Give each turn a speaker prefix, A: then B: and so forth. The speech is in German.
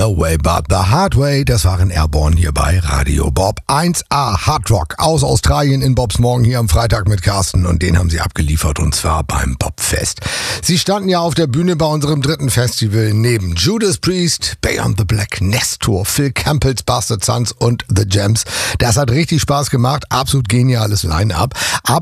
A: No Way But The Hard Way, das waren Airborne hier bei Radio Bob. 1A Hard Rock aus Australien in Bobs Morgen hier am Freitag mit Carsten und den haben sie abgeliefert und zwar beim Bobfest. Sie standen ja auf der Bühne bei unserem dritten Festival neben Judas Priest, Beyond the Black, Nestor, Phil Campbells Bastard Sons und The Gems. Das hat richtig Spaß gemacht, absolut geniales Line-Up.